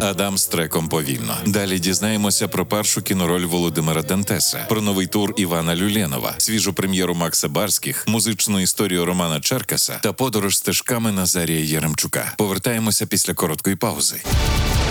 Адам з треком «Повільно». Далі дізнаємося про першу кінороль Володимира Дантеса, про новий тур Івана Люленова, свіжу прем'єру Макса Барських, музичну історію Романа Черкаса та подорож стежками Назарія Яремчука. Повертаємося після короткої паузи.